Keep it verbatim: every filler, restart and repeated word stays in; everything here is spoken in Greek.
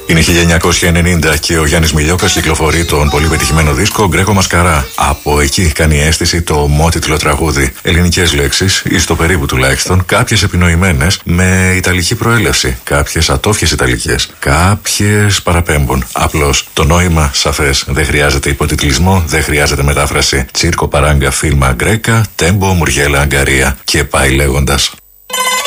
Είναι χίλια εννιακόσια ενενήντα και ο Γιάννης Μιλιόκας κυκλοφορεί τον πολύ πετυχημένο δίσκο Γκρέκο Μασκαρά. Από εκεί κάνει αίσθηση το ομότιτλο τραγούδι. Ελληνικές λέξεις, ή στο περίπου τουλάχιστον, κάποιες επινοημένες με ιταλική προέλευση, κάποιες ατόφιες ιταλικές, κάποιες παραπέμπουν. Απλώς το νόημα σαφές. Δεν χρειάζεται υποτιτλισμό, δεν χρειάζεται μετάφραση. Τσίρκο παράγκα φίλμα γκρέκα, τέμπο μουργέλα αγκαρία και πάει λέγοντας.